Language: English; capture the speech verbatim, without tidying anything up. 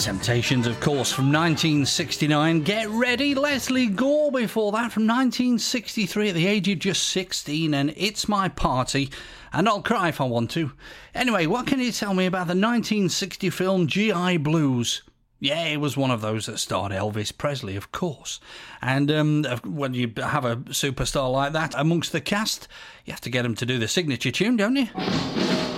Temptations, of course, from nineteen sixty-nine. Get ready, Leslie Gore before that from nineteen sixty-three at the age of just sixteen, and It's My Party, and I'll cry if I want to. Anyway, what can you tell me about the nineteen sixty film G I Blues? Yeah, it was one of those that starred Elvis Presley, of course. And um, when you have a superstar like that amongst the cast, you have to get him to do the signature tune, don't you?